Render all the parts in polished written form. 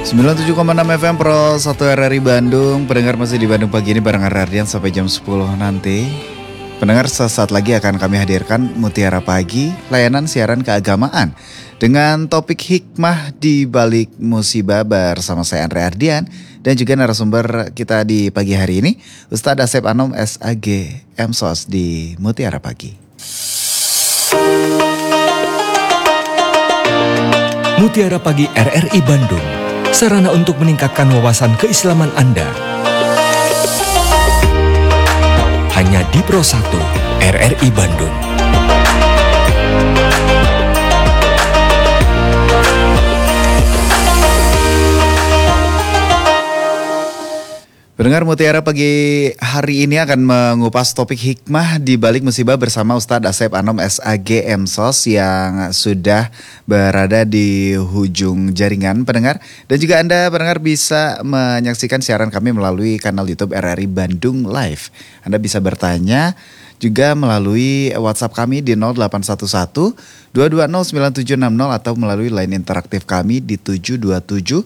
97,6 FM Pro 1 RRI Bandung. Pendengar masih di Bandung pagi ini bareng Ardian sampai jam 10 nanti. Pendengar, sesaat lagi akan kami hadirkan Mutiara Pagi, layanan siaran keagamaan dengan topik hikmah di balik musibah bersama saya Andre Ardian dan juga narasumber kita di pagi hari ini Ustadz Asep Anom SAG MSOS di Mutiara Pagi. Mutiara Pagi RRI Bandung, sarana untuk meningkatkan wawasan keislaman Anda. Hanya di Pro 1 RRI Bandung. Pendengar, Mutiara Pagi hari ini akan mengupas topik hikmah di balik musibah bersama Ustadz Asep Anom SAG MSOS yang sudah berada di hujung jaringan, pendengar. Dan juga Anda pendengar bisa menyaksikan siaran kami melalui kanal YouTube RRI Bandung Live. Anda bisa bertanya juga melalui WhatsApp kami di 0811 220 9760 atau melalui line interaktif kami di 727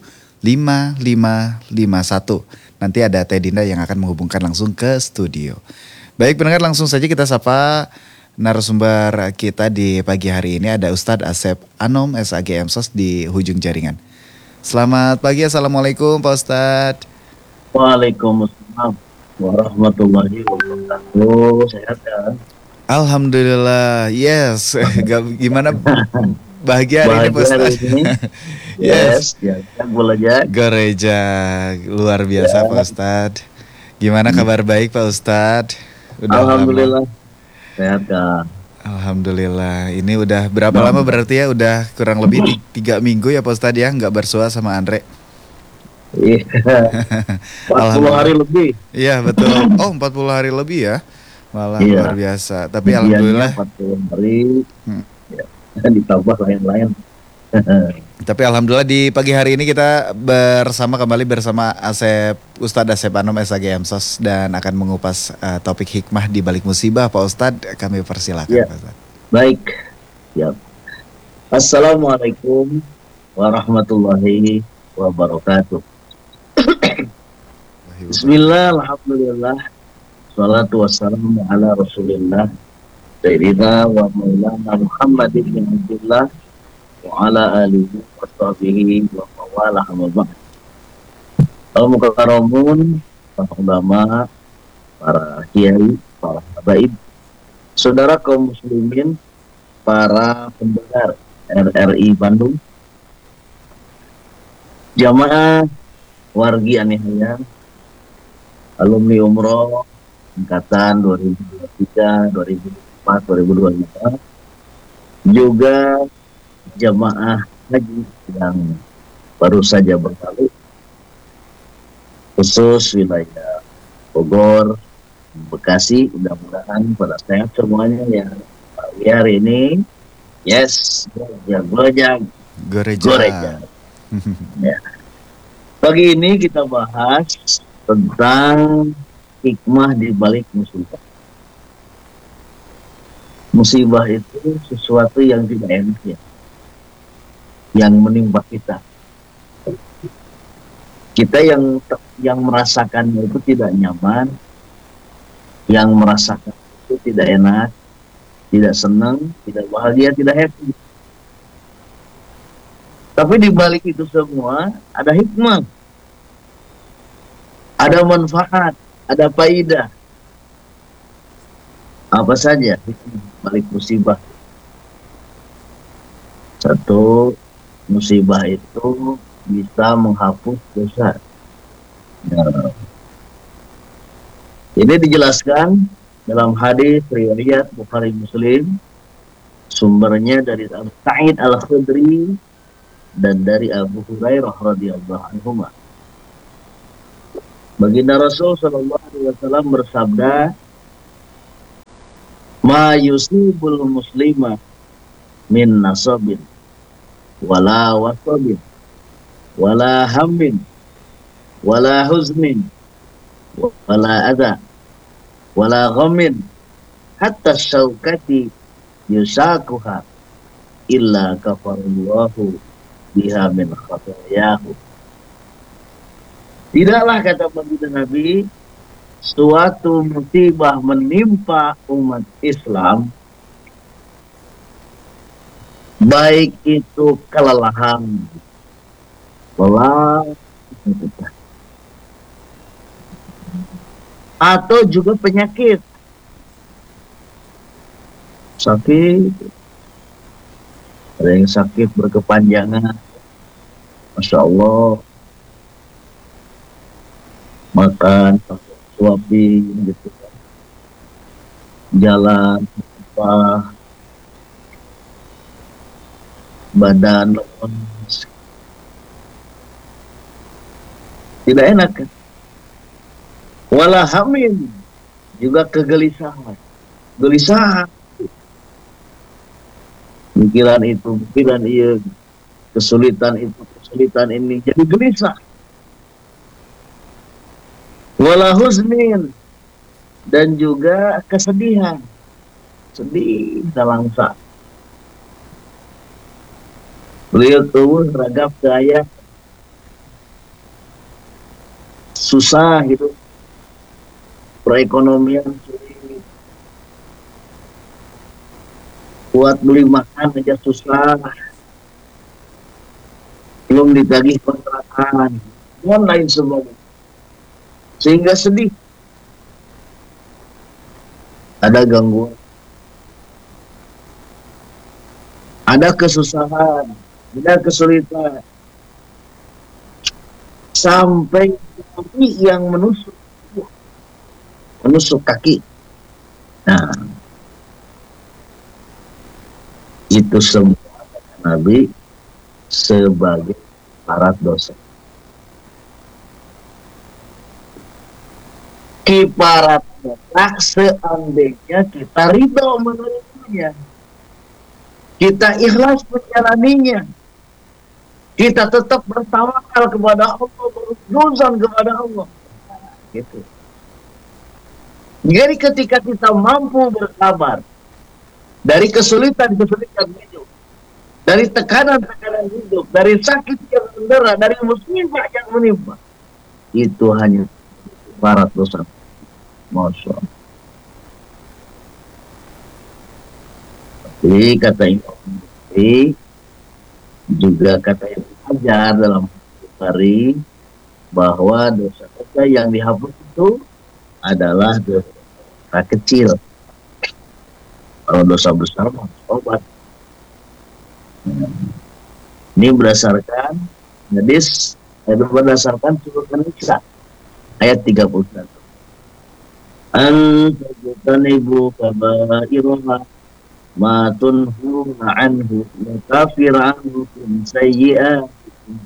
5551. Nanti ada Teh Dinda yang akan menghubungkan langsung ke studio. Baik pendengar, langsung saja kita sapa narasumber kita di pagi hari ini. Ada Ustadz Asep Anom SAG MSOS di hujung jaringan. Selamat pagi, Assalamualaikum Pak Ustadz. Waalaikumsalam warahmatullahi wabarakatuh. Sehat ya? Alhamdulillah, yes. Gimana bahagia hari ini Pak Ustadz? Yes, ya, gereja luar biasa ya. Pak Ustadz. Gimana kabar baik Pak Ustadz? Alhamdulillah sehat Kak. Alhamdulillah. Ini udah berapa lama berarti ya? Udah kurang lebih 3 minggu ya Pak Ustadz ya? Nggak bersua sama Andre? Iya. 40 hari lebih. Iya betul. Oh 40 hari lebih ya? Malah luar biasa. Tapi alhamdulillah 40 hari ya, ditambah lain-lain. Tapi alhamdulillah di pagi hari ini kita kembali bersama Ustadz Asep Anom SAG MSOS dan akan mengupas topik hikmah di balik musibah. Pak Ustadz, kami persilakan ya. Pak Ustadz. Baik ya. Assalamualaikum warahmatullahi wabarakatuh. Bismillah, alhamdulillah, salatu wassalamu ala rasulillah Sayyidina wa maulana Muhammad ibn Abdullah wa ala alihi wa sahbihi wa mawalah wa ba'd. Al-Mukarramun, para ulama, para kiai, para habaib, saudara kaum muslimin, para pendengar RRI Bandung, jamaah wargi anihaya, alumni umroh angkatan 2023, 2024, 2025, juga jamaah haji yang baru saja berlalu, khusus wilayah Bogor, Bekasi, mudah-mudahan pada sehat semuanya ya. Pagi hari ini, yes, gereja. Ya. Pagi ini kita bahas tentang hikmah di balik musibah. Musibah itu sesuatu yang tidak enak ya, yang menimpa kita. Kita yang merasakannya itu tidak nyaman, yang merasakan itu tidak enak, tidak senang, tidak bahagia, tidak happy. Tapi di balik itu semua ada hikmah, ada manfaat, ada faidah. Apa saja hikmah balik musibah? Satu, musibah itu bisa menghapus dosa. Nah, ini dijelaskan dalam hadis riwayat Bukhari Muslim, sumbernya dari Sa'id Al-Khudri dan dari Abu Hurairah radhiyallahu anhu. Baginda Rasul sallallahu alaihi wasallam bersabda, "Ma yusibul muslima min nasabin wala wasabin wala hammin wala huznin wala adha wala ghammin hatta syaukati yusakuha illa kafarallahu biha min khatayahu Tidaklah kata baginda Nabi, suatu musibah menimpa umat Islam, baik itu kelelahan, lelah, atau juga penyakit, sakit, ada yang sakit berkepanjangan, Masya Allah, makan pakai suapin gitu kan, jalan apa, badan lemes, tidak enak kan? Wala hamil, juga kegelisahan, gelisah, pikiran itu, pikiran iya, kesulitan itu, kesulitan ini, jadi gelisah. Wala huznin, dan juga kesedihan, sedih dalangsa. Beliau tuh ragap gaya susah hidup, perekonomian sulit, buat beli makan aja susah, belum ditagih kontrakan, dan lain sebagainya. Sehingga sedih, ada gangguan, ada kesusahan, ada kesulitan, sampai kaki yang menusuk kaki. Nah, itu semua kata Nabi sebagai syarat dosa. Kiparatnya seandainya kita ridho menerimanya, kita ikhlas menjalaninya, kita tetap bertawakal kepada Allah, berhusnuzan kepada Allah. Gitu. Jadi ketika kita mampu bersabar dari kesulitan-kesulitan hidup, dari tekanan-tekanan hidup, dari sakit yang mendera, dari musibah yang menimpa, itu hanya barat dosa. Masya Allah. Jadi kata Imam Bukhari, juga kata yang ajar dalam Bukhari, bahwa dosa-dosa yang dihapus itu adalah dosa kecil. Kalau dosa besar harus tobat. Ini berdasarkan hadis, berdasarkan surat An-Nisa ayat 31. Antajtanibu kaba'iraha ma tunhuna anhu nukafir anhukum sayyi'atikum.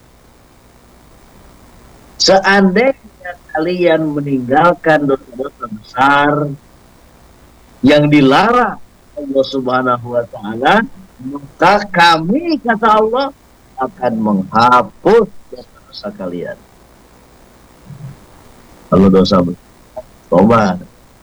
Seandainya kalian meninggalkan dosa-dosa besar yang dilarang Allah Subhanahu wa ta'ala, maka kami, kata Allah, akan menghapus dosa-dosa kalian. Kalau dosa besar, tobat,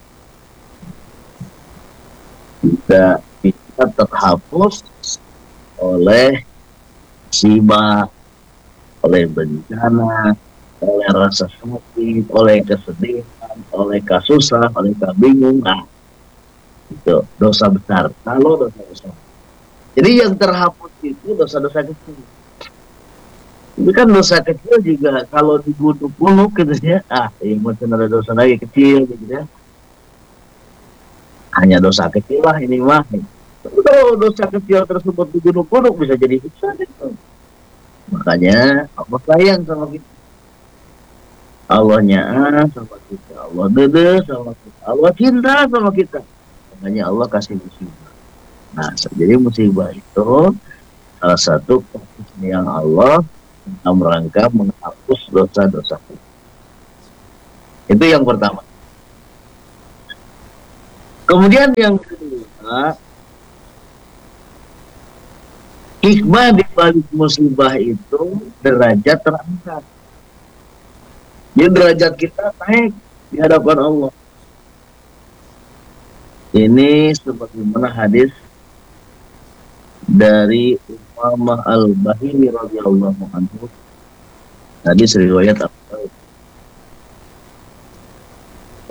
tidak bisa terhapus oleh musibah, oleh bencana, oleh rasa sakit, oleh kesedihan, oleh kasusah, oleh kebingungan. Itu dosa besar. Kalau dosa besar, jadi yang terhapus itu dosa-dosa kecil. Itu kan dosa kecil juga kalau dibunuh-bunuh gitu ya. Yang macam ada dosa lagi kecil gitu ya. Hanya dosa kecil lah ini mah. Kalau dosa kecil tersebut dibunuh-bunuh bisa jadi besar itu. Makanya Allah sayang sama kita. Allah nyaan sama kita. Allah dede sama kita. Allah cinta sama kita. Makanya Allah kasih musibah. Nah, jadi musibah itu salah satu kasih yang Allah dalam rangka menghapus dosa-dosa kita. Itu yang pertama. Kemudian yang kedua, hikmah di balik musibah itu derajat terangkat. Jadi derajat kita naik di hadapan Allah. Ini sebagaimana hadis dari Umamah Al-Bahili radhiyallahu anhu. Hadis riwayat Abu Dawud.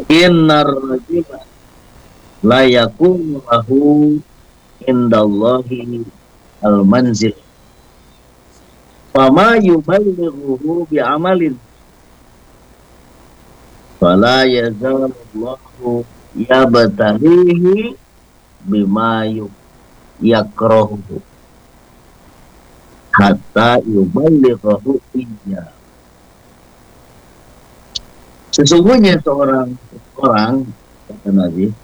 Innar rajula la yakunu lahu indallahi al-manzil fama yuballighuhu bi'amalin fala yazalullahu yabtalihi bima yakrahu hatta yuballighahu iyya. Sesungguhnya seorang kata Nabi,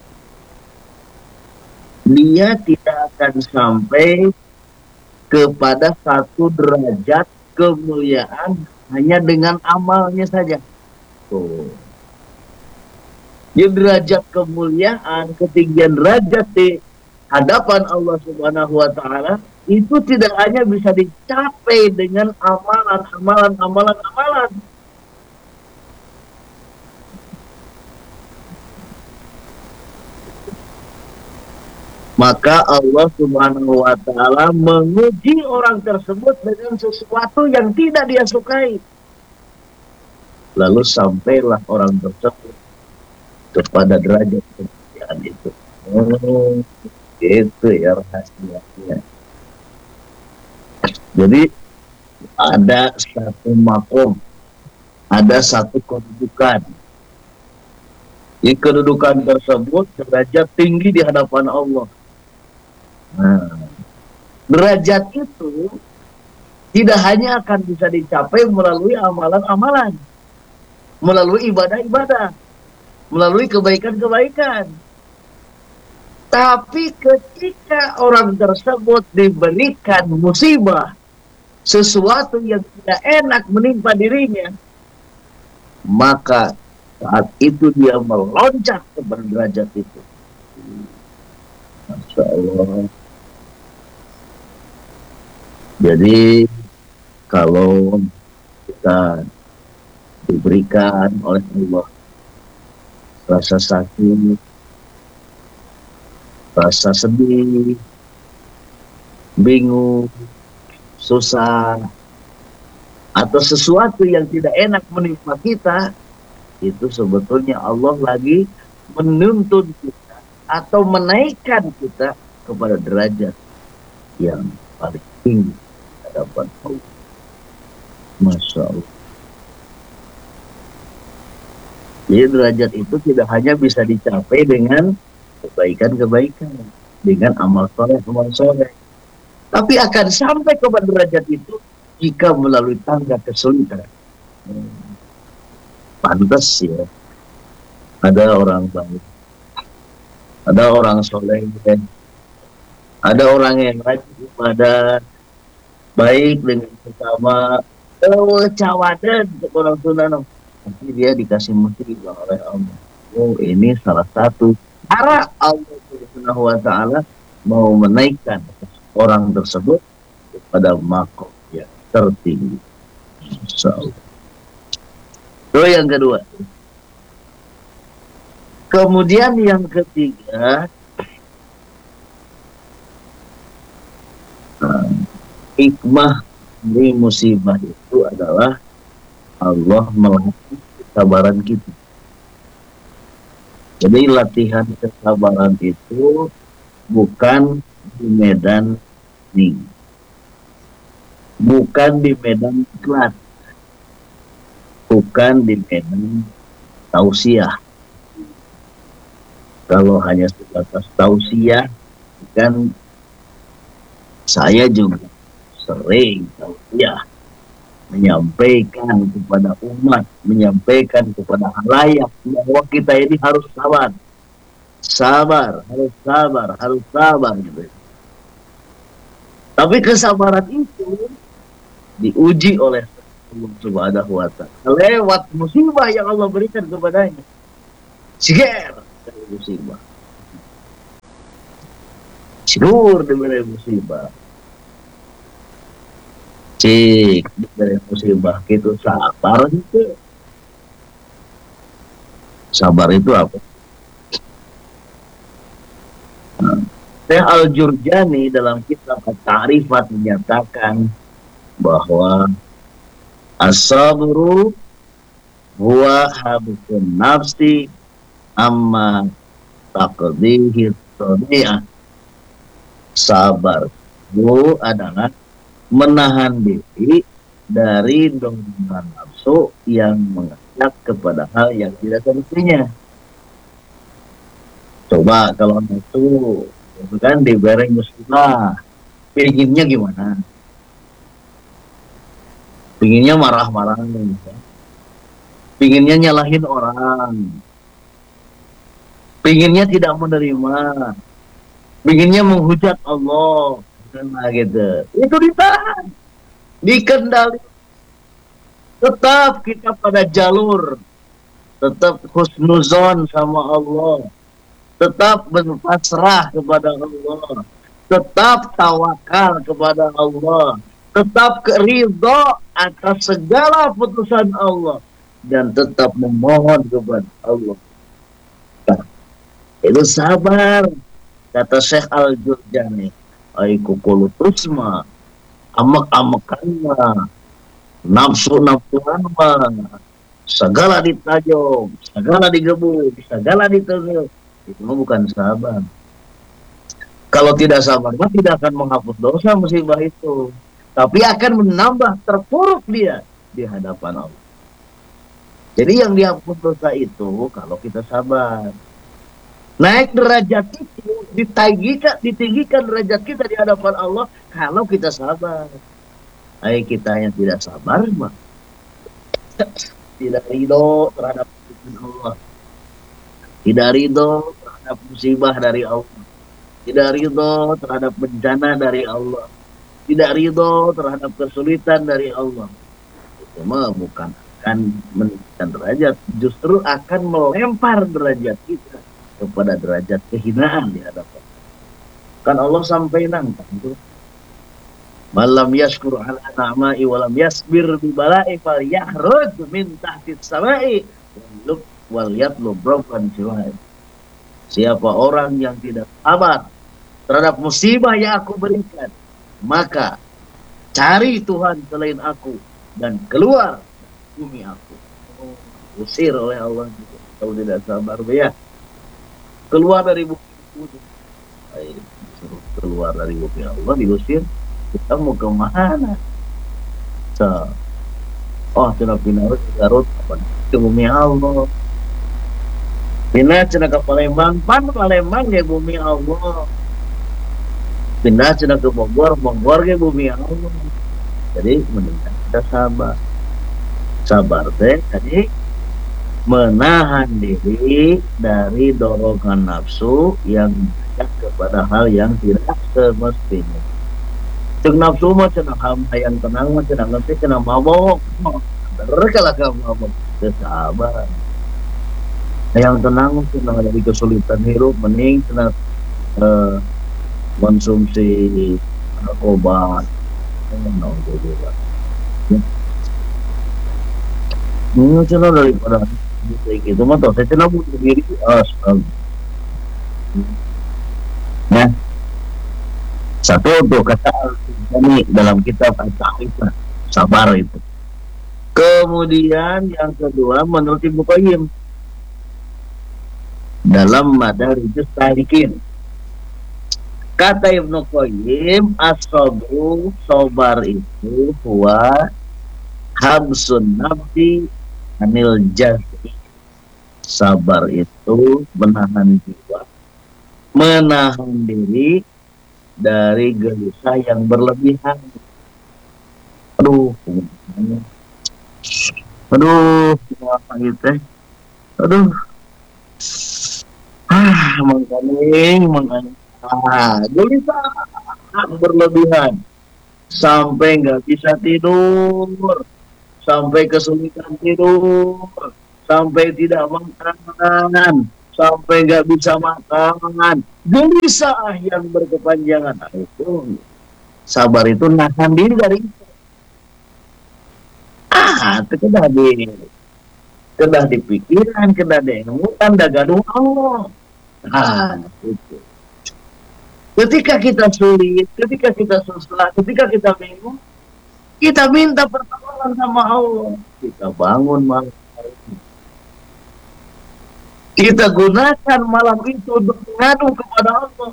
dia tidak akan sampai kepada satu derajat kemuliaan hanya dengan amalnya saja. Tuh. Di derajat kemuliaan, ketinggian derajat di hadapan Allah Subhanahu wa Ta'ala itu tidak hanya bisa dicapai dengan amalan. Maka Allah Subhanahu wa Ta'ala menguji orang tersebut dengan sesuatu yang tidak dia sukai. Lalu sampailah orang tersebut kepada derajat kemuliaan itu. Oh, itu ya rahasianya. Jadi ada satu makom, ada satu kedudukan. Di kedudukan tersebut derajat tinggi di hadapan Allah. Nah, derajat itu tidak hanya akan bisa dicapai melalui amalan-amalan, melalui ibadah-ibadah, melalui kebaikan-kebaikan. Tapi ketika orang tersebut diberikan musibah, sesuatu yang tidak enak menimpa dirinya, maka saat itu dia meloncat ke derajat itu. Masya Allah. Jadi kalau kita diberikan oleh Allah rasa sakit, rasa sedih, bingung, susah, atau sesuatu yang tidak enak menimpa kita, itu sebetulnya Allah lagi menuntun kita atau menaikkan kita kepada derajat yang paling tinggi hadapan Allah. Masya Allah. Jadi derajat itu tidak hanya bisa dicapai dengan kebaikan-kebaikan, dengan amal soleh, tapi akan sampai kepada derajat itu jika melalui tangga kesulitan. Pantas ya, ada orang baik, ada orang soleh, ada orang yang rajin ibadah, baik dengan sesama, cawadan untuk orang tunanam, nanti dia dikasih musibah oleh Allah. Oh, ini salah satu cara Allah Subhanahu wa Ta'ala mau menaikkan orang tersebut kepada makom yang tertinggi. Insyaallah. Itu yang kedua. Kemudian yang ketiga, hikmah dari musibah itu adalah Allah melatih kesabaran kita. Jadi latihan kesabaran itu bukan di medan ning, bukan di medan iklan, bukan di medan tausiah. Kalau hanya sebatas tausiah, kan saya juga sering tausiah, menyampaikan kepada umat, menyampaikan kepada halayak bahwa kita ini harus sabar, harus sabar gitu. Tapi kesabaran itu diuji oleh Allah Subhanahu wa Ta'ala lewat musibah yang Allah berikan kepadanya. Siger dari musibah, syukur dari musibah, cik dari musibah gitu. Sabar itu apa? Syekh Al-Jurjani dalam kitab At-Ta'rifat menyatakan bahwa as-sabru huwa habsun nafsi amma taqdihi tabi'ah. Sabar itu adalah menahan diri dari dorongan nafsu yang mengajak kepada hal yang tidak semestinya. Coba kalau nafsu itu kan diberi musibah, pinginnya gimana? Pinginnya marah-marah, pinginnya nyalahin orang, pinginnya tidak menerima, pinginnya menghujat Allah, nah gitu. Itu ditahan, dikendali. Tetap kita pada jalur, tetap husnuzon sama Allah, tetap berpasrah kepada Allah, tetap tawakal kepada Allah, tetap ridho atas segala putusan Allah, dan tetap memohon kepada Allah. Nah, itu sabar. Kata Syekh Al-Jurjani, aiku kulu tusma, amek-amekanna, nafsu-nafsuan segala ditajam, segala digebuk, segala ditusuk. Itu bukan sabar. Kalau tidak sabar, tidak akan menghapus dosa musibah itu, tapi akan menambah terpuruk dia di hadapan Allah. Jadi yang dihapus dosa itu kalau kita sabar. Naik derajat itu, ditinggikan derajat kita di hadapan Allah kalau kita sabar. Hai kita yang tidak sabar, mah tidak ridho terhadap putusan Allah, tidak ridho terhadap musibah dari Allah, tidak ridho terhadap bencana dari Allah, tidak ridho terhadap kesulitan dari Allah. Itu mah bukan akan meningkatkan derajat, justru akan melempar derajat kita kepada derajat kehinaan di hadapan. Kan Allah sampai nangkap itu. Malam yashkur ala na'ma'i walam yasbir bi bala'i fal yakhruj min tahtis sama'i wal yatlu brofan jiwai. Siapa orang yang tidak sabar terhadap musibah yang aku berikan, maka cari Tuhan selain aku dan keluar bumi aku. Usir oleh Allah juga. Kalau tidak sabar, ya keluar dari bumi itu. Disuruh keluar dari bumi Allah, diusir. Kita mau kemana? Cina pindah ke Garut, ke bumi Allah. Pindah cina ke Palembang, Palembang ke bumi Allah. Pindah cina ke Bogor ke bumi Allah. Jadi mendingan kita sabar. Sabar teh jadi menahan diri dari dorongan nafsu yang mengajak kepada hal yang tidak semestinya. Cek nafsu mah cenah hayang tenang mah cenah ngerti cenah mabok. Bener kalau kamu mabok, sabar. Hayang tenang cenah dari kesulitan hidup mending cenah konsumsi obat. Cenah daripada gitu mah toh saya cenah butuh diri astaga. Nah, satu tuh kata ini dalam kitab Al-Ta'ifah, sabar itu. Kemudian yang kedua menurut Ibnu Qayyim dalam Madarijus Salikin, kata Ibnu Qayyim, as-sabru, sabar itu huwa habsun nafsi anil jaz'i. Sabar itu menahan jiwa, menahan diri dari gelisah yang berlebihan. Aduh, apa gitu? Aduh, makanya, gelisah berlebihan sampai nggak bisa tidur, sampai kesulitan tidur, sampai tidak makan, sampai nggak bisa makan, gelisah yang berkepanjangan. Nah, itu sabar itu nahan diri dari itu. Itu kedah di pikiran, kedah di emutan, dah gaduh Allah. Itu. Ketika kita sulit, ketika kita susah, ketika kita bingung, kita minta pertolongan sama Allah. Kita bangun malam. Kita gunakan malam itu untuk mengadu kepada Allah.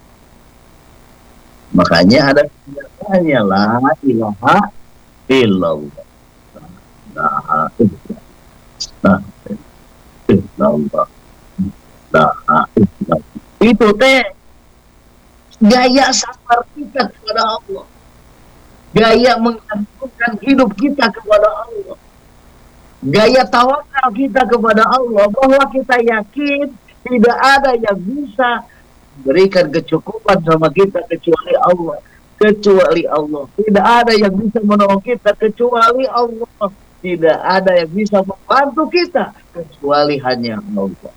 Makanya ada senjatanya, la ilaha illallah. La ilaha illallah. La ilaha illallah. Itu teh gaya sabar kita kepada Allah. Gaya menggantungkan hidup kita kepada Allah. Gaya tawakal kita kepada Allah, bahwa kita yakin tidak ada yang bisa berikan kecukupan sama kita kecuali Allah. Kecuali Allah. Tidak ada yang bisa menolong kita kecuali Allah. Tidak ada yang bisa membantu kita kecuali hanya Allah.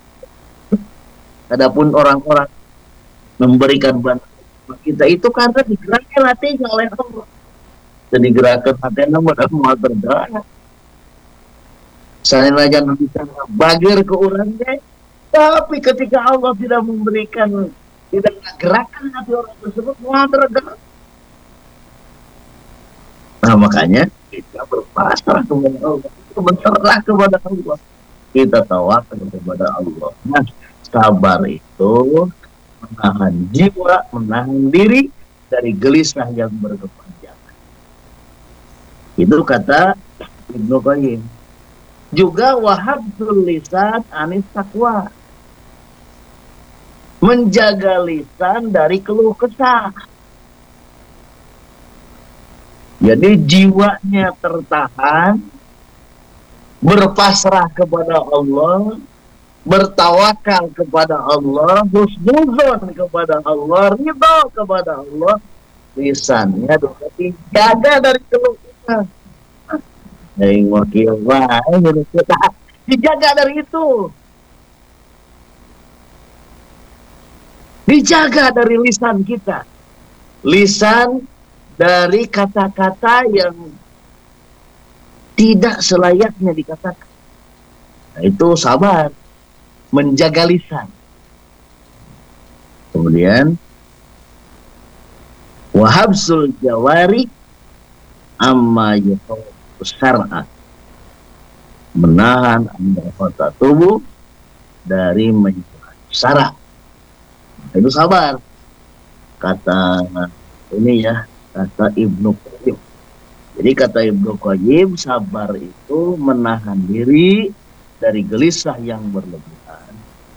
Adapun orang-orang memberikan bantuan kita itu karena digerakkan hatinya oleh Allah. Dan digerakkan hatinya pada mual tergerak. Saya aja bisa bagir ke orangnya, tapi ketika Allah tidak memberikan, tidak menggerakkan hati orang tersebut, mual tergerak. Nah makanya kita berpasrah kepada Allah, kita berserah kepada Allah, kita tawakal kepada Allah. Nah, sabar itu menahan jiwa, menahan diri dari gelisah yang berkepanjangan. Itu kata Ibnu Qayyim. Juga wahabdul lisan anis taqwa, menjaga lisan dari keluh kesah. Jadi jiwanya tertahan, berpasrah kepada Allah, bertawakal kepada Allah, husnuzon kepada Allah, ridho kepada Allah. Lisannya dijaga dari keluh kesah. Dijaga dari itu. Dijaga dari lisan kita. Lisan dari kata-kata yang tidak selayaknya dikatakan. Nah, itu sabar. Menjaga lisan. Kemudian wahabsul jawari amma yuhab syar'ah, menahan anggota tubuh dari menyerah syarat. Itu sabar. Kata ini ya, kata Ibnu Qayyim. Jadi kata Ibnu Qayyim, sabar itu menahan diri dari gelisah yang berlebihan,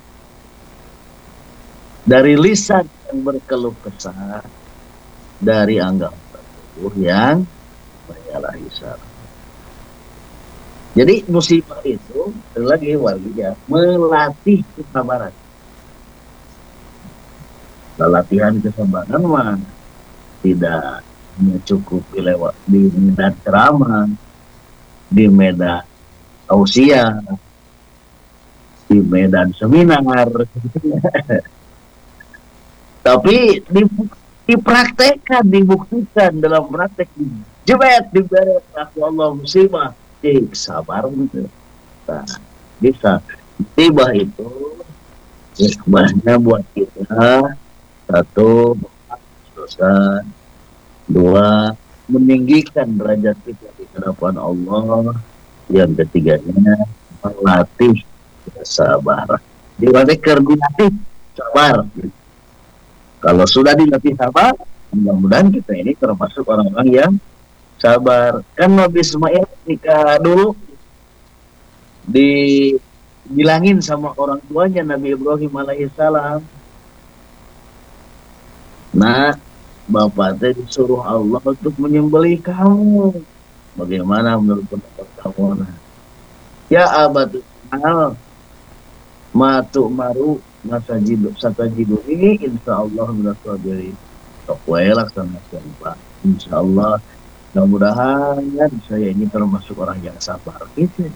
dari lisan yang berkeluh kesah, dari anggota tubuh yang menyalahi syarat. Jadi musibah itu lagi warga melatih kesabaran. Latihan kesabaran mah tidak cukup lewat di medan ceramah, di medan tausiah, di medan seminar, tapi dipraktekkan, dibuktikan dalam praktek, jebet diberet Allah musibah. Sabar gitu. Nah, bisa tiba itu hikmahnya buat kita, satu, dosa, dua, meninggikan derajat kita di hadapan Allah, yang ketiganya melatih kesabaran. Dilatih koordinatif sabar. Kalau sudah dilatih sabar, mudah-mudahan kita ini termasuk orang-orang yang sabar. Kan Nabi Ismail nikah dulu dibilangin sama orang tuanya Nabi Ibrahim alaihissalam. Nah, bapak teh disuruh Allah untuk menyembelih kamu. Bagaimana menurut pendapat kamu? Nah, ya abadu al matu maru masajidu satajidu ini insyaallah minasabiri. Sok wae laksanakan Pak. Insyaallah. Mudah-mudahan saya ini termasuk orang yang sabar. Gitu.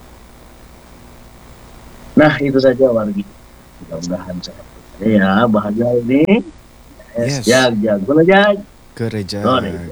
Nah, itu saja wargi. Mudah-mudahan saya ya bahagia ini. Yes. Jag, boleh jag. Gereja.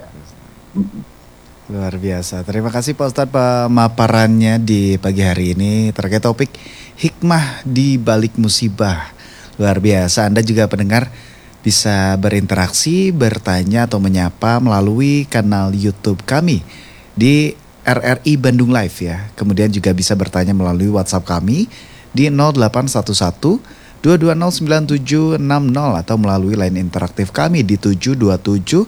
Luar biasa. Terima kasih Pak Ustadz pemaparannya di pagi hari ini terkait topik hikmah di balik musibah. Luar biasa. Anda juga pendengar bisa berinteraksi, bertanya atau menyapa melalui kanal YouTube kami di RRI Bandung Live ya. Kemudian juga bisa bertanya melalui WhatsApp kami di 0811 2209760 atau melalui line interaktif kami di 727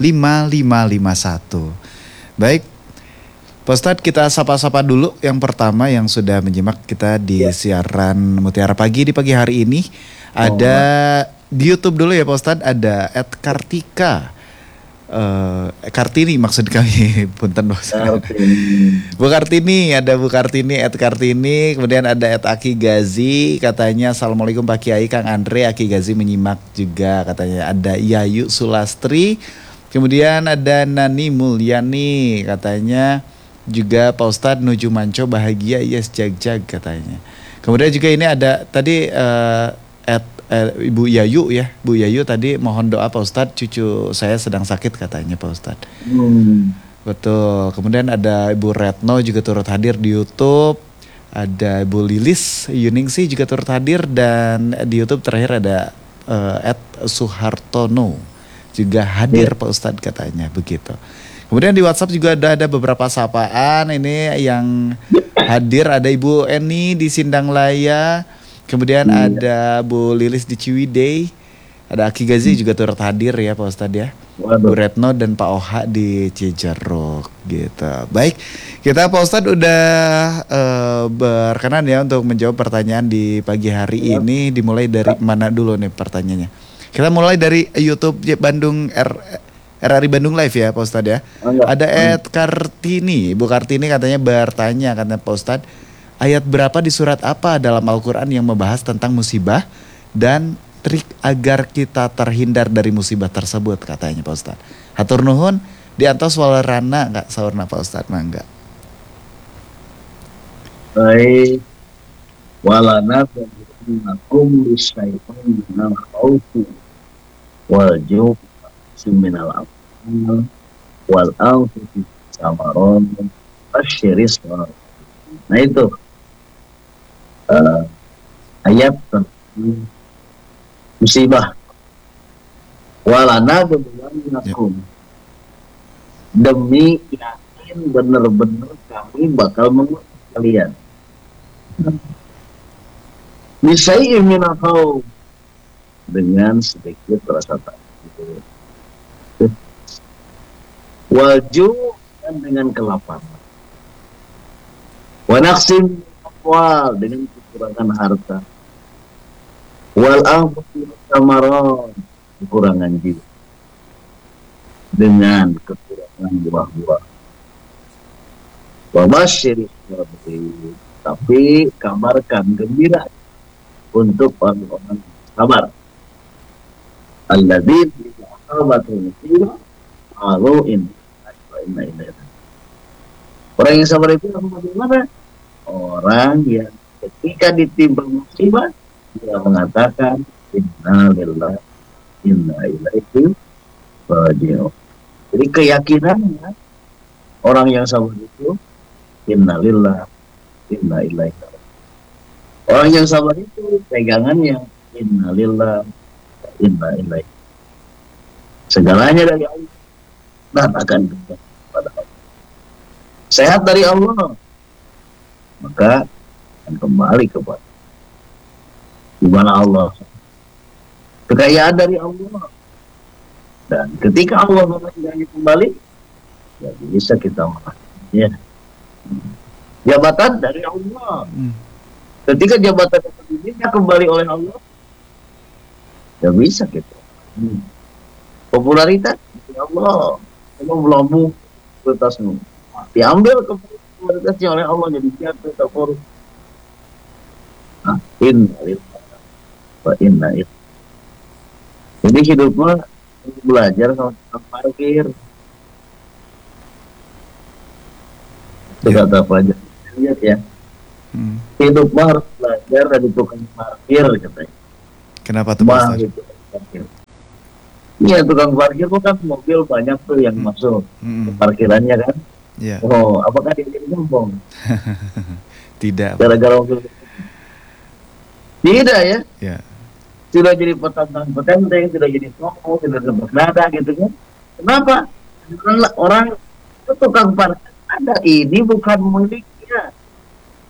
5551. Baik, Pak Ustadz, kita sapa-sapa dulu yang pertama yang sudah menyimak kita di siaran Mutiara Pagi di pagi hari ini. Ada di YouTube dulu ya Pak Ustadz, ada @Kartika. Kartini maksud kami, punten Pak Ustadz. Bu Kartini, ada Bu Kartini @Kartini, kemudian ada @Aki Gazi, katanya Assalamualaikum Pak Kiai, Kang Andre, Aki Gazi menyimak juga katanya. Ada Yayu Sulastri, kemudian ada Nani Mulyani, katanya juga Pak Ustadz Nuju Manco bahagia yes jag-jag katanya. Kemudian juga ini ada tadi Ibu Yayu ya, Bu Yayu tadi mohon doa Pak Ustadz, cucu saya sedang sakit katanya Pak Ustadz. Betul. Kemudian ada Ibu Retno juga turut hadir di YouTube. Ada Ibu Lilis Yuningsi juga turut hadir, dan di YouTube terakhir ada @Suhartono juga hadir Pak Ustadz katanya begitu. Kemudian di WhatsApp juga ada beberapa sapaan ini yang hadir. Ada Ibu Eni di Sindang Laya. Kemudian ada Bu Lilis di Ciwidey, ada Aki Gazi juga turut hadir ya Pak Ustadz ya. Bu Retno dan Pak Oha di Cijeruk gitu. Baik, kita Pak Ustadz udah berkenan ya untuk menjawab pertanyaan di pagi hari ini. Dimulai dari mana dulu nih pertanyaannya? Kita mulai dari YouTube Bandung RRI Bandung Live ya Pak Ustadz ya. Ada @Kartini, Bu Kartini katanya bertanya, katanya Pak Ustadz, ayat berapa di surat apa dalam Al-Quran yang membahas tentang musibah dan trik agar kita terhindar dari musibah tersebut katanya Pak Ustadz. Hatur nuhun, diantos walerana nggak saurna Pak Ustadz mangga. Baik, walana nakum bisyaitan minal khawfi wal ju'i minal amal wal anfusi samaron basyiris. Nah itu ayat tentang musibah. Walana nakum, demi yakin benar-benar kami bakal mengutus kalian. Misai minakau, dengan sedikit rasa takut, waju dan dengan kelaparan, wanaksim wal dengan kekurangan harta, wal anfusi samaron kekurangan jiwa, dengan kekurangan buah-buah. Wa basyiril sabirin, tapi kabarkan gembira untuk orang-orang sabar. Alladzina idza asabatuhum musibah qalu inna lillahi. Orang yang sabar itu bagaimana? Orang yang ketika ditimpa musibah dia mengatakan inna lillahi inna ilaihi raji'un. Jadi keyakinannya orang yang sabar itu inna lillahi inna ilaihi raji'un. Orang yang sabar itu pegangannya inna lillahi inna ilaihi. Segalanya dari Allah dan akan kepada Allah. Sehat dari Allah, maka akan kembali kepada di mana Allah. Kekayaan dari Allah, dan ketika Allah memberikannya kembali, ya bisa kita ya. Jabatan dari Allah. Ketika jabatan itu kembali oleh Allah, ya bisa kita. Popularitas dari Allah, Allah melambung ke atasmu. Diambil popularitasnya oleh Allah, jadi jatuh ke korup. Inna lillahi. Jadi hidupnya belajar sama tukang parkir. Kata apa aja, lihat ya. Hidup mah harus belajar dari tukang parkir katanya. Kenapa tuh Pak Ustadz? Iya, tukang parkir kok kan mobil banyak tuh yang masuk ke parkirannya kan. Yeah. Oh, apakah dia jadi sombong? Tidak. Gara-gara mobil. Tidak ya. Yeah. Sudah jadi petentang, sudah jadi sombong, sudah bernada gitu kan. Kenapa? Karena orang itu tukang parkir ada ini bukan miliknya.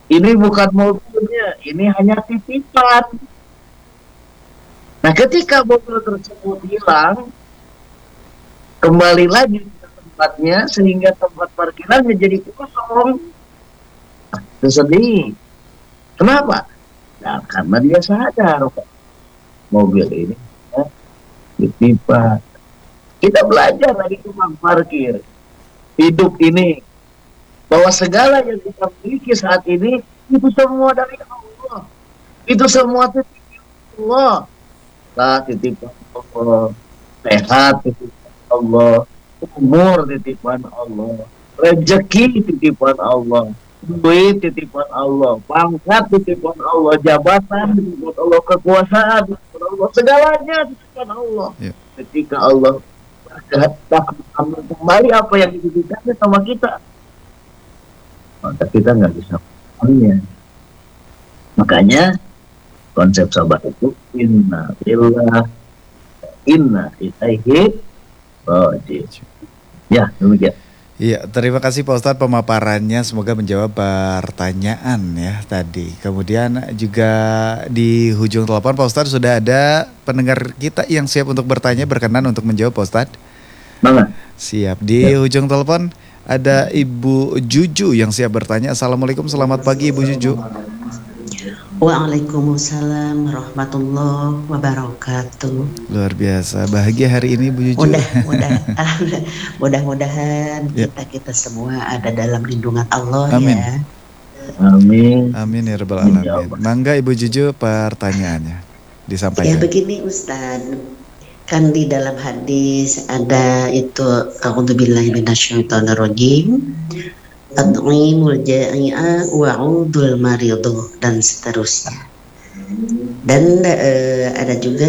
Ini bukan mobilnya, ini hanya titipan. Nah, ketika mobil tersebut hilang, kembali lagi ke tempatnya sehingga tempat parkiran menjadi kosong. Itu sedih. Kenapa? Nah, karena dia sadar mobil ini titipan. Kita belajar dari tukang parkir hidup ini bahwa segala yang kita miliki saat ini itu semua dari Allah. Itu semua titipan Allah. Nah, titipan Allah. Sehat titipan Allah. Umur titipan Allah. Rezeki titipan Allah. Duit titipan Allah. Pangkat titipan Allah. Jabatan titipan Allah. Kekuasaan titipan Allah. Segalanya titipan Allah. Ketika Allah berkehendak mengambil kembali apa yang dititipkannya sama kita, maka kita nggak bisa mengambilnya. Makanya konsep sabar itu inna lillah inna ilaihi raji'un. Ya, demikian. Iya, terima kasih Pak Ustadz pemaparannya, semoga menjawab pertanyaan ya tadi. Kemudian juga di ujung telepon Pak Ustadz sudah ada pendengar kita yang siap untuk bertanya, berkenan untuk menjawab Pak Ustadz. Mana? Siap, di ujung telepon ada Ibu Juju yang siap bertanya. Assalamualaikum, selamat pagi Ibu Juju. Waalaikumsalam warahmatullahi wabarakatuh. Luar biasa, bahagia hari ini Bu Juju. Mudah-mudahan kita semua ada dalam lindungan Allah. Amin. Ya. Amin. Amin ya rabbal alamin. Mangga Ibu Juju pertanyaannya disampaikan. Ya begini Ustadz, kan di dalam hadis ada itu a'udzubillahi minasyaitonirrajim, at'imul ja'i'a wa'udul maridu dan seterusnya. Dan ada juga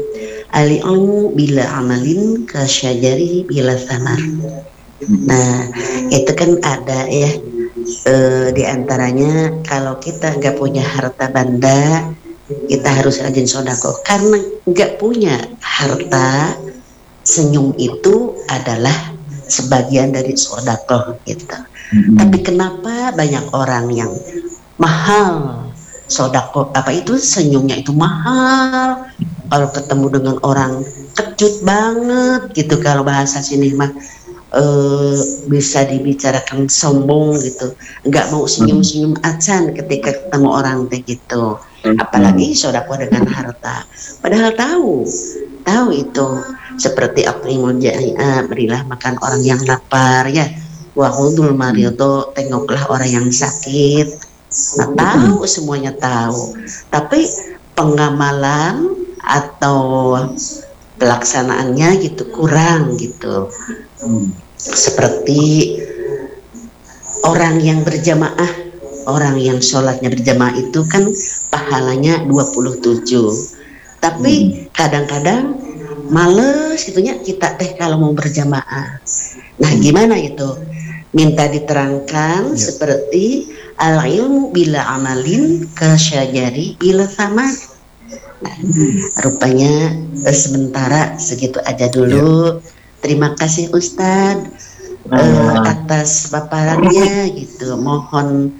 ali'u bila amalin kasyajari bila samar. Nah itu kan ada ya, di antaranya kalau kita nggak punya harta benda, kita harus rajin sodako. Karena nggak punya harta, senyum itu adalah sebagian dari sodako gitu. Tapi kenapa banyak orang yang mahal sodako, apa itu senyumnya itu mahal, kalau ketemu dengan orang kecut banget gitu, kalau bahasa sini mah bisa dibicarakan sombong gitu, nggak mau senyum-senyum acan ketika ketemu orang teh gitu, apalagi sodako dengan harta, padahal tahu itu seperti aqimul jai'a, berilah makan orang yang lapar ya, wa'udul marido, tengoklah orang yang sakit. Nah, tahu, semuanya tahu, tapi pengamalan atau pelaksanaannya gitu kurang gitu. Seperti orang yang berjamaah, orang yang sholatnya berjamaah itu kan pahalanya 27, tapi kadang-kadang males gitunya kita kalau mau berjamaah. Nah gimana itu? Minta diterangkan seperti al-ilmu bila amalin kasyajari bila sama. Nah, rupanya sementara segitu aja dulu. Terima kasih Ustadz atas paparannya gitu. Mohon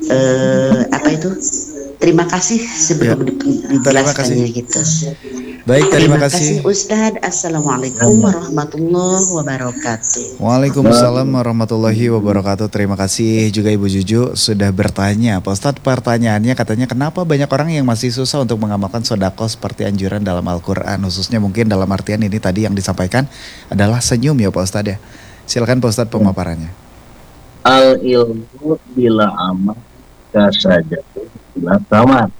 terima kasih sebelum dijelaskannya gitu. Baik, terima kasih Ustadz. Assalamualaikum warahmatullahi wabarakatuh. Waalaikumsalam warahmatullahi wabarakatuh. Terima kasih juga Ibu Juju sudah bertanya. Pak Ustadz, pertanyaannya katanya kenapa banyak orang yang masih susah untuk mengamalkan sodako seperti anjuran dalam Al-Quran, khususnya mungkin dalam artian ini tadi yang disampaikan adalah senyum ya Pak Ustadz ya. Silakan Pak Ustadz pemaparannya. Al ilmu bila amal kasajati bila tamat.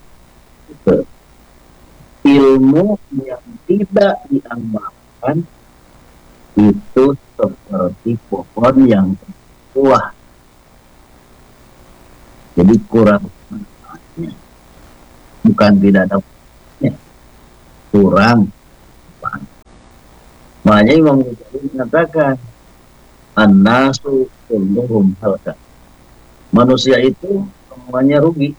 Ilmu yang tidak diamalkan itu seperti pohon yang tua, jadi kurang manfaatnya. Bukan tidak ada manfaatnya, kurang manfaat. Makanya Imam Ghazali mengatakan an-nasu kulluhum halaka, manusia itu semuanya rugi.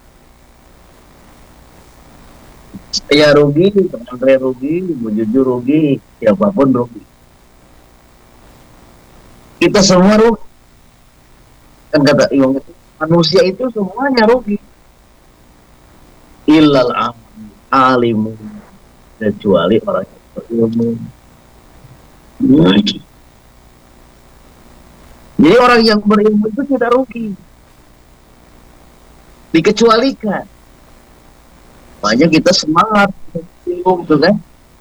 Saya rugi, teman saya rugi, Ibu Juju rugi, siapapun rugi. Kita semua rugi. Kan kata Imam itu, Manusia itu semuanya rugi. Illal alimu, kecuali orang yang berilmu. Jadi orang yang berilmu itu tidak rugi, dikecualikan. Makanya kita semangat ilmu, tuh kan?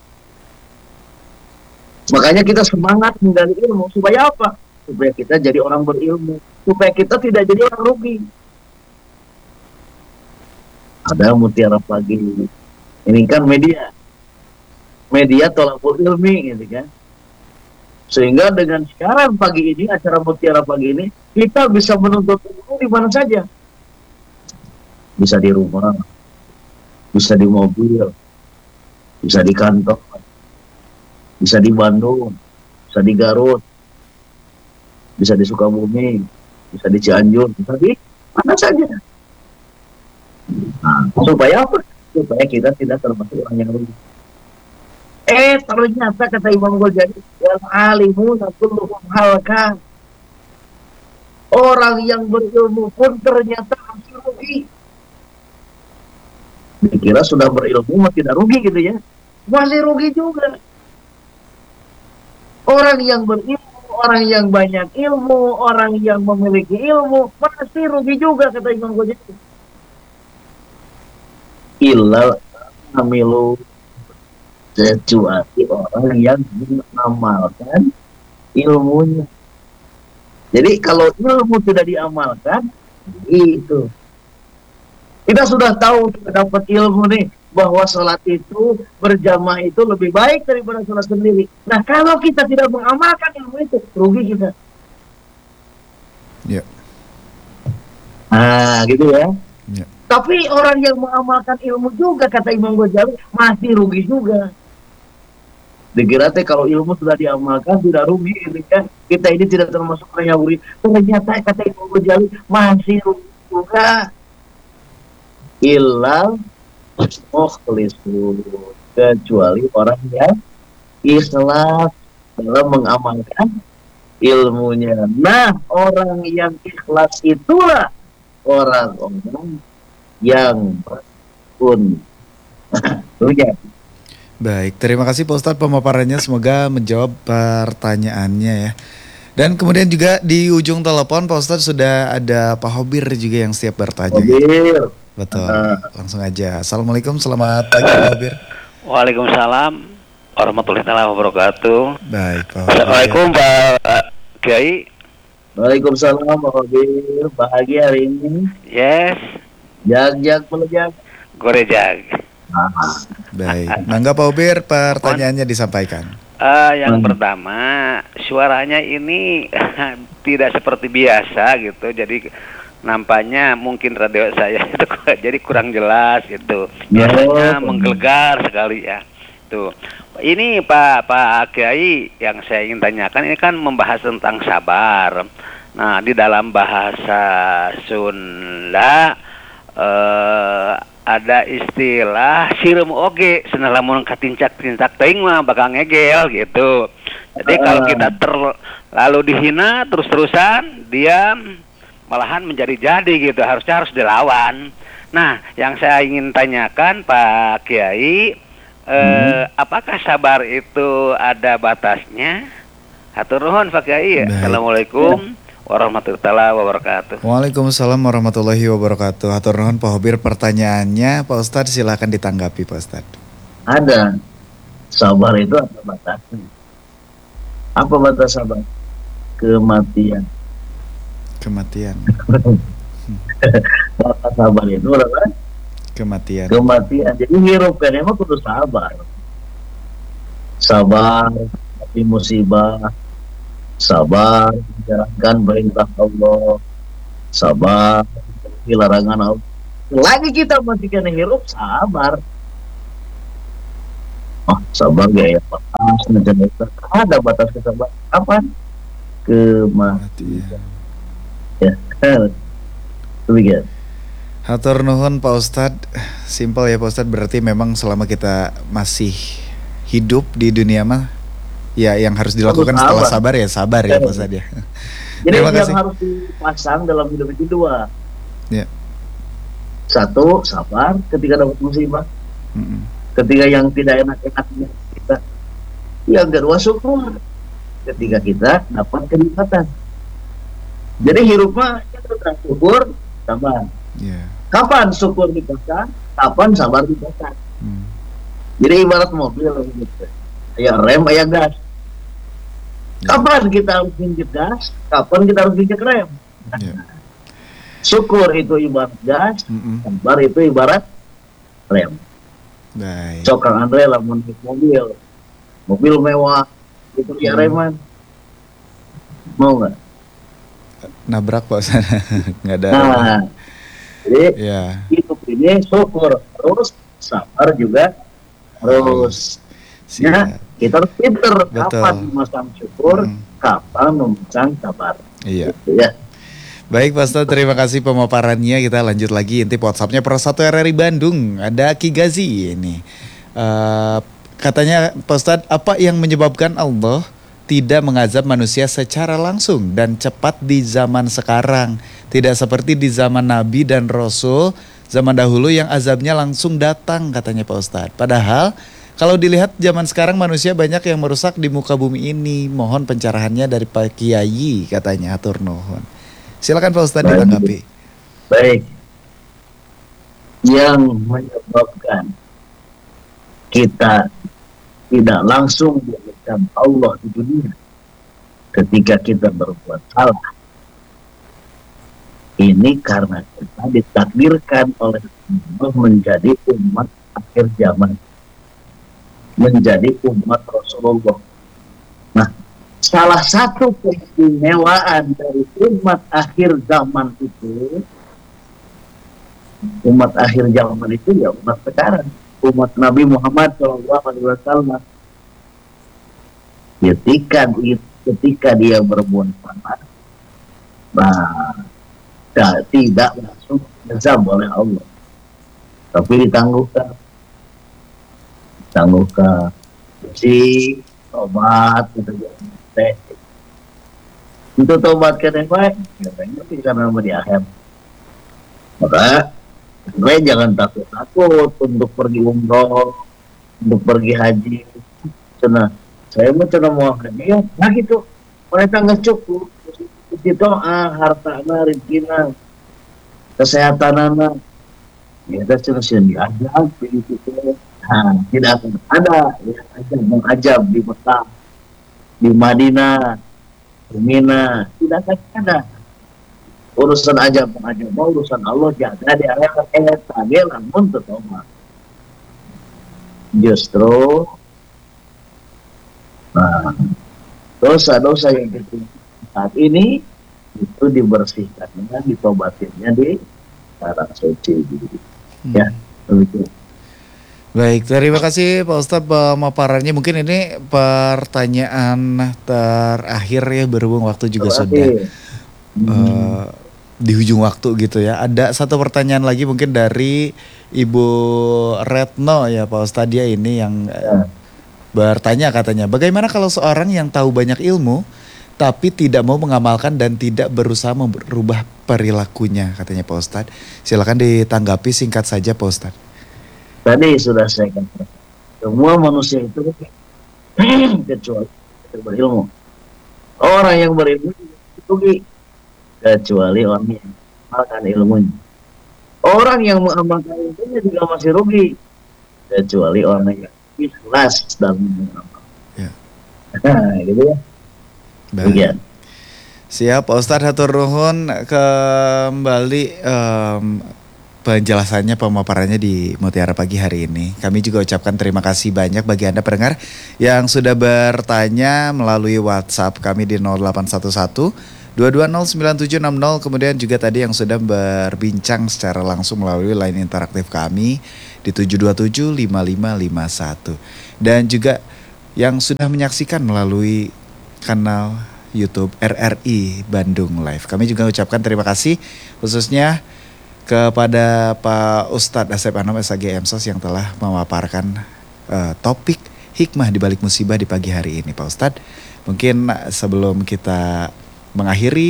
Makanya kita semangat menggali ilmu supaya apa? Supaya kita jadi orang berilmu, supaya kita tidak jadi orang rugi. Ada Mutiara Pagi, ini kan media tolakul ilmi, gitu kan? Sehingga dengan siaran pagi ini, acara Mutiara Pagi ini, kita bisa menuntut ilmu di mana saja. Bisa di rumah, bisa di mobil, bisa di kantor, bisa di Bandung, bisa di Garut, bisa di Sukabumi, bisa di Cianjur, bisa di mana saja. Nah, supaya apa? Supaya kita tidak termasuk orang yang rugi. Ternyata kata Imam Ghazali, wal alimu kulluhum halka. Orang yang berilmu pun ternyata masih rugi. Dikira sudah berilmu tidak rugi gitu ya. Masih rugi juga. Orang yang berilmu, orang yang banyak ilmu, orang yang memiliki ilmu pasti rugi juga kata Imam Ghazali. Illal amilu, kecuali orang yang mengamalkan ilmunya. Jadi kalau ilmu tidak diamalkan, itu kita sudah tahu, kita dapat ilmu nih bahwa sholat itu berjamaah itu lebih baik daripada sholat sendiri. Nah, kalau kita tidak mengamalkan ilmu itu, rugi kita. Ya. Nah, gitu ya. Ya. Tapi orang yang mengamalkan ilmu juga kata Imam Ghazali masih rugi juga. Dikira kalau ilmu sudah diamalkan tidak rugi, gitu kan? Kita ini tidak termasuk orang yang rugi. Ternyata kata Imam Ghazali masih rugi juga. Illal mukhlisun, kecuali orang yang ikhlas dalam mengamalkan ilmunya. Nah, orang yang ikhlas itulah orang-orang yang pun. Baik, terima kasih Pak Ustadz pemaparannya, semoga menjawab pertanyaannya ya. Dan kemudian juga di ujung telepon Pak Ustadz sudah ada Pak Hobir juga yang siap bertanya. Hobir. Betul, langsung aja. Assalamualaikum, selamat pagi Pak Hobir. Waalaikumsalam warahmatullahi wabarakatuh. Baik Pak Hobir. Assalamualaikum Pak Kiai. Waalaikumsalam Pak Hobir. Bahagia hari ini. Yes. Jag melejak. Gorejag. Baik, mangga Pak Hobir, pertanyaannya disampaikan. Yang pertama, suaranya ini tidak seperti biasa gitu. Jadi nampaknya mungkin radio saya itu jadi kurang jelas gitu. Biasanya menggelegar sekali ya. Tuh. Ini Pak Kiai yang saya ingin tanyakan ini kan membahas tentang sabar. Nah, di dalam bahasa Sunda ada istilah sireum oge cenah lamun katincak-tincak teuing mah bakal ngegel gitu. Jadi kalau kita lalu dihina terus-terusan diam malahan menjadi jadi gitu, harusnya harus dilawan. Nah, yang saya ingin tanyakan Pak Kiai, apakah sabar itu ada batasnya? Hatur nuhun Pak Kiai. Assalamualaikum warahmatullahi wabarakatuh. Waalaikumsalam warahmatullahi wabarakatuh. Hatur nuhun Pak Hobir, pertanyaannya Pak Ustadz silakan ditanggapi Pak Ustadz. Ada. Sabar itu apa batasnya? Apa batas sabar? Kematian. Batas sabar itu adalah kematian. Jadi hirup kan emang kudu sabar. Sabar tapi musibah. Sabar menjalankan perintah Allah, sabar dari larangan Allah. Lagi kita masih kena hirup, sabar. Sabar gaya panas, ada batas kesabaran. Kapan? Kematian. Ya, demikian. Hatur nuhun Pak Ustadz. Simpel ya Pak Ustadz, berarti memang selama kita masih hidup di dunia mah ya yang harus dilakukan setelah sabar ya Pak Ustadz ya. Jadi yang harus dipasang dalam hidup itu dua. Ya. Satu, sabar ketika dapat musibah. Mm-mm. Ketika yang tidak enak-enaknya kita. Yang kedua, syukur ketika kita dapat kenikmatan. Jadi hidup mah kita syukur, sabar. Ya. Kapan syukur dikasih? Kapan sabar dikasih? Jadi ibarat mobil gitu. Aya rem, aya gas. Kapan kita harus injek gas? Kapan kita harus injek rem? Ya. Syukur itu ibarat gas, Mm-mm. sabar itu ibarat rem. Baik. Sok Kang Andre lamun naik mobil mewah, itu ya reman. Mau nggak? Nabrak Pak Ustad. Nggak ada. Nah, jadi Ya. hidup ini syukur terus, sabar juga harus. Ya, Siap. kita harus pinter Betul. kapan memasang syukur, Hmm. kapan memasang sabar. Iya. Gitu ya. Baik Pak Ustadz, terima kasih pemaparannya. Kita lanjut lagi, intip WhatsAppnya Persatu RRI Bandung. Ada Ki Gazi ini. Katanya Pak Ustadz, apa yang menyebabkan Allah tidak mengazab manusia secara langsung dan cepat di zaman sekarang? Tidak seperti di zaman Nabi dan Rasul zaman dahulu yang azabnya langsung datang, katanya Pak Ustadz. Padahal kalau dilihat zaman sekarang manusia banyak yang merusak di muka bumi ini. Mohon pencerahannya dari Pak Kiai, katanya. Hatur nuhun. Silakan Pak Ustadz Baik. ditanggapi. Baik. Yang menyebabkan kita tidak langsung diazab Allah di dunia ketika kita berbuat salah, ini karena kita ditakdirkan oleh Allah menjadi umat akhir zaman, menjadi umat Rasulullah. Nah, salah satu keistimewaan dari umat akhir zaman itu, ya umat sekarang, umat Nabi Muhammad SAW. Ketika dia berbuat salah, nah, tidak langsung diazab oleh Allah, tapi ditangguhkan, si tobat gitu ya. Untuk tobat ke baik, ya itu karena di akhir. Maka gue jangan takut untuk pergi umroh, untuk pergi haji. Saya mau mau haji ya, nah gitu. Mereka nggak cukup. Itu harta rezekina, kesehatan anak. Ya kita cuma diajak begitu. Nah, tidak akan ada ya, mengajab di Mekah, di Madinah, di Mina, tidak akan ada. Urusan ajab mengajab, urusan Allah jaga di akhirat tadi lamun tertolak. Justru dosa-dosa yang kita saat ini itu dibersihkan dengan ditobatinnya di tanah suci. Ya, begitu. Baik, terima kasih Pak Ustadz pemaparannya. Mungkin ini pertanyaan terakhir ya, berhubung waktu juga sudah di ujung waktu gitu ya. Ada satu pertanyaan lagi mungkin dari Ibu Retno ya Pak Ustadz, dia ini yang bertanya katanya, bagaimana kalau seorang yang tahu banyak ilmu tapi tidak mau mengamalkan dan tidak berusaha merubah perilakunya, katanya Pak Ustadz. Silakan ditanggapi singkat saja Pak Ustadz. Tadi sudah saya katakan, semua manusia itu kecuali berilmu. Orang yang berilmu rugi, kecuali orang yang mengamalkan ilmunya. Orang yang mengamalkan ilmunya juga masih rugi, kecuali orang yang ikhlas dalam mengamalkan. Ya. Nah, gitu ya. Bagian. Siap Pak Ustadz, hatur nuhun. Kembali penjelasannya, pemaparannya di Mutiara Pagi hari ini. Kami juga ucapkan terima kasih banyak bagi Anda pendengar yang sudah bertanya melalui WhatsApp kami di 0811 2209760. Kemudian juga tadi yang sudah berbincang secara langsung melalui line interaktif kami di 7275551. Dan juga yang sudah menyaksikan melalui kanal YouTube RRI Bandung Live. Kami juga ucapkan terima kasih khususnya kepada Pak Ustadz Asep Anom SAG MSOS yang telah memaparkan topik hikmah di balik musibah di pagi hari ini Pak Ustadz. Mungkin sebelum kita mengakhiri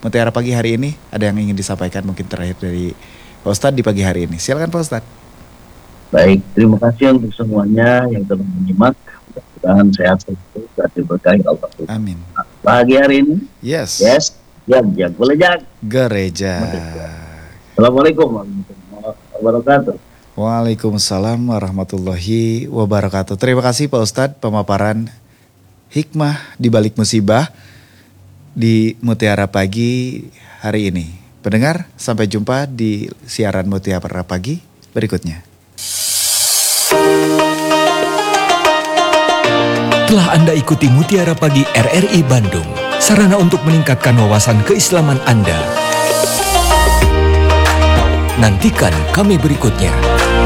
Mutiara Pagi hari ini, ada yang ingin disampaikan mungkin terakhir dari Pak Ustadz di pagi hari ini. Silakan Pak Ustadz. Baik, terima kasih untuk semuanya yang telah menyimak. Mudah-mudahan sehat selalu dan diberkahi Allah. Amin. Pagi hari ini, Yes. jak, boleh jak. Gereja. Assalamualaikum warahmatullahi wabarakatuh. Waalaikumsalam warahmatullahi wabarakatuh. Terima kasih Pak Ustadz pemaparan hikmah di balik musibah di Mutiara Pagi hari ini. Pendengar, sampai jumpa di siaran Mutiara Pagi berikutnya. Telah Anda ikuti Mutiara Pagi RRI Bandung, sarana untuk meningkatkan wawasan keislaman Anda. Nantikan kami berikutnya.